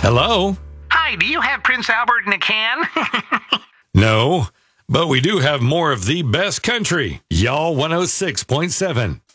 Hello? Hi, do you have Prince Albert in a can? No, but we do have more of the best country. Y'all 106.7.